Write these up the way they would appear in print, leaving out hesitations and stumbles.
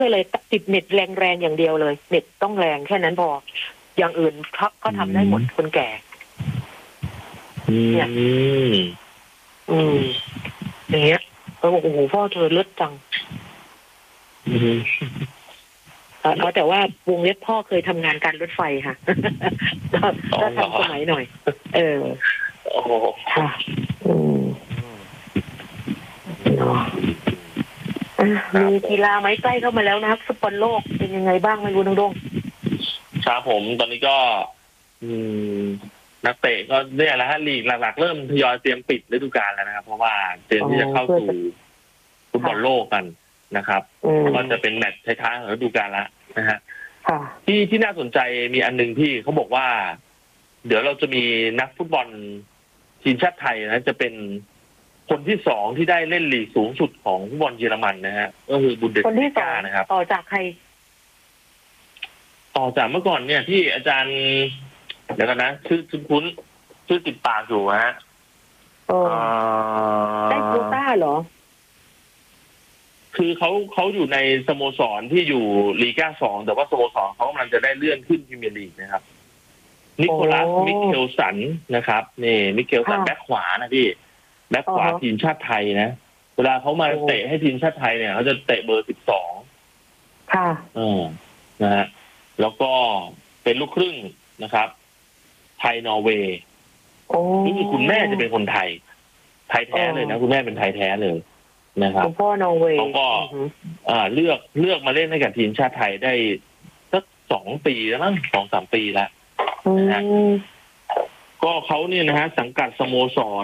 ก็เลยติดเน็ตแรงๆอย่างเดียวเลยเน็ตต้องแรงแค่นั้นพออย่างอื่นก็ทำได้หมดคนแก่เนี่ยอย่างเงี้ยเขาบอกโอ้โหพ่อเธอเลิศจังแต่ว่าวงเล็บพ่อเคยทำงานการรถไฟค่ะก็ทันสมัยหน่อยโอ้ค่ะมีกีฬาไหมใกล้เข้ามาแล้วนะครับฟุตบอลโลกเป็นยังไงบ้างไม่รู้น้องดงครับผมตอนนี้ก็นักเตะก็เนี่ยแหละฮะลีกหลักๆเริ่มทยอยเตรียมปิดฤดูกาลแล้วนะครับเพราะว่าเตรียมที่จะเข้าสู่ฟุตบอลโลกกันนะครับก็จะเป็นแมตช์ท้ายๆของฤดูกาลแล้วนะฮะที่น่าสนใจมีอันนึงที่เขาบอกว่าเดี๋ยวเราจะมีนักฟุตบอลทีมชาติไทยนะจะเป็นคนที่สองที่ได้เล่นลีกสูงสุดของฟุตบอลเยอรมันนะฮะก็คือบุนเดสลีกานะครับต่อจากใครต่อจากเมื่อก่อนเนี่ยที่อาจารย์เดี๋ยวกันนะชื่อติดปากอยู่ฮะได้โควต้าเหรอคือเขาอยู่ในสโมสรที่อยู่ลีก้า2แต่ว่าสโมสรเขากำลังจะได้เลื่อนขึ้นพรีเมียร์ลีกนะครับนิโคลัสมิเคลสันนะครับนี่มิเคลสันแบ็คขวานะพี่แบ็คขวาทีมชาติไทยนะเวลาเขามาเตะให้ทีมชาติไทยเนี่ยเขาจะเตะเบอร์12 ค่ะนะฮะแล้วก็เป็นลูกครึ่งนะครับไทยนอร์เวย์นี่คือคุณแม่จะเป็นคนไทยแท้เลยนะคุณแม่เป็นไทยแท้เลยนะครับคุณพ่อนอร์เวย์เขาก็เลือกมาเล่นให้กับทีมชาติไทยได้สัก2 ปีแล้วมั้ง2-3 ปีแล้วนะก็เขาเนี่ยนะฮะสังกัดสโมสร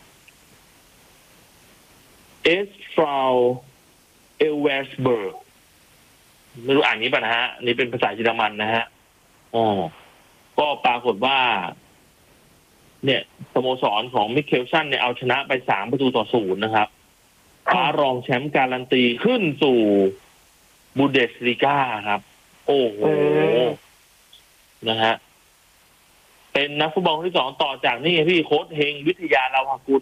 เอสฟราวเอลเวสเบิร์กไม่รู้อ่านนี้ป่ะนะฮะนี่เป็นภาษาเยอรมันนะฮะก็ปรากฏว่าเนี่ยสโมสรของมิเคลสันเนี่ยเอาชนะไป3-0นะครับคว้ารองแชมป์การันตีขึ้นสู่บูเดสลีกาครับโอ้โหนะฮะเป็นนักฟุตบอลคนที่2ต่อจากนี่พี่โค้ชเฮงวิทยาลาวากุล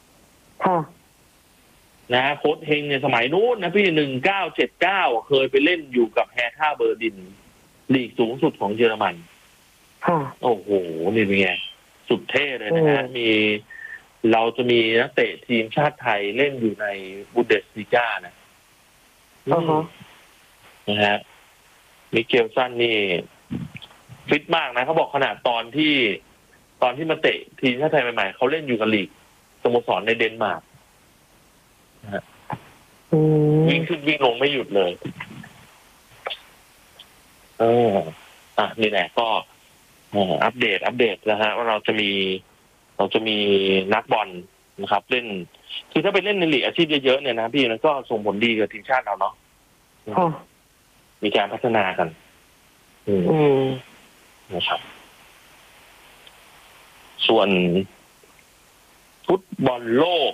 นะฮะโค้ชเฮงเนี่ยสมัยนู้นนะพี่1979เคยไปเล่นอยู่กับแฮท่าเบอร์ดินลีกสูงสุดของเยอรมันโอ้โหนี่เป็นไงสุดเท่เลยนะฮะเราจะมีนักเตะทีมชาติไทยเล่นอยู่ในบูเดสลีกานะนะฮะมิเกลสันนี่ฟิตมากนะเขาบอกขนาดตอนที่มาเตะทีมชาติไทยใหม่ๆเขาเล่นอยู่กับลีกสโมสรในเดนมาร์กนะฮะวิ่งขึ้นวิ่งลงไม่หยุดเลยนี่แหละก็อัปเดตนะฮะว่าเราจะมีนักบอลนะครับเล่นคือถ้าไปเล่นในลีกอาชีพเยอะๆเนี่ยนะพี่มันก็ส่งผลดีกับทีมชาติเราเนาะมีการพัฒนากันนะครับส่วนฟุตบอลโลก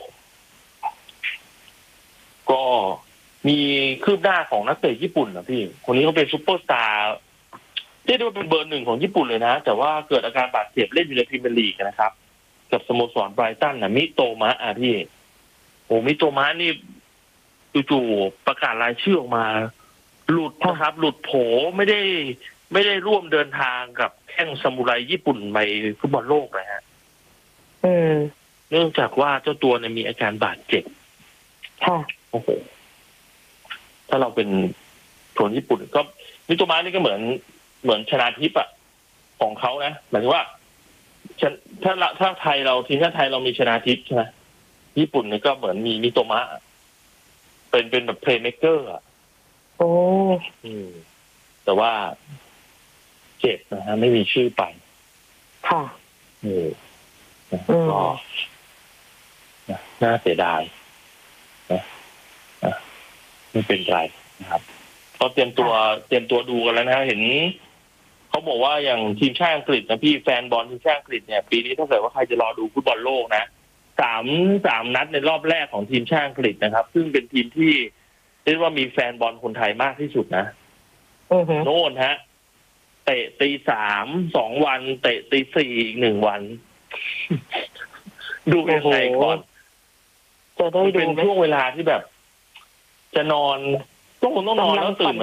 ก็มีคืบหน้าของนักเตะญี่ปุ่นนะพี่คนนี้เขาเป็นซุปเปอร์สตาร์เรียกได้ว่าเป็นเบอร์ 1ของญี่ปุ่นเลยนะแต่ว่าเกิดอาการบาดเจ็บเล่นอยู่ในพรีเมียร์ลีกนะครับกับสโมสรไบรตันมิโตมะพี่โอ้มิโตมะนี่จู่ๆประกาศรายชื่อออกมาหลุดนะครับหลุดโผไม่ได้ร่วมเดินทางกับแข้งซามูไรญี่ปุ่นไปฟุตบอลโลกเลยฮะเนื่องจากว่าเจ้าตัวเนี่ยมีอาการบาดเจ็บโอ้โหถ้าเราเป็นคนญี่ปุ่นก็มิโตมะนี่ก็เหมือนชนาทิพย์ของเขานะหมายถึงว่าถ้าไทยเราทีมชาติไทยเรามีชนาทิพย์ใช่ไหมญี่ปุ่นนี่ก็เหมือนมีมิโตมะเป็นแบบเพลย์เมคเกอร์แต่ว่าเจ็บนะฮะไม่มีชื่อไปก็น่าเสียดายนะไม่เป็นไรนะครับก็เตรียมตัวดูกันแล้วนะเห็นเขาบอกว่าอย่างทีมชาติอังกฤษนะพี่แฟนบอลทีมชาติอังกฤษเนี่ยปีนี้ถ้าเกิดว่าใครจะรอดูฟุตบอลโลกนะ3นัดในรอบแรกของทีมชาติอังกฤษนะครับซึ่งเป็นทีมที่เรียกว่ามีแฟนบอลคนไทยมากที่สุดนะโน่นฮะเตะตี 3 2 วันเตะตี 4อีก1 วันดูยังไงก่อนจะได้ดูเป็นช่วงเวลาที่แบบจะนอนต้องนอนแล้วตื่น